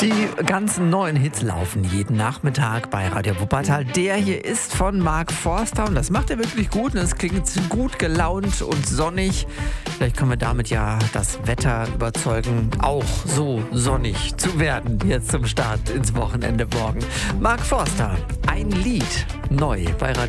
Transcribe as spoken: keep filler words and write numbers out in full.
Die ganzen neuen Hits laufen jeden Nachmittag bei Radio Wuppertal. Der hier ist von Mark Forster und das macht er wirklich gut. Und es klingt gut gelaunt und sonnig. Vielleicht können wir damit ja das Wetter überzeugen, auch so sonnig zu werden jetzt zum Start ins Wochenende morgen. Mark Forster, ein Lied neu bei Radio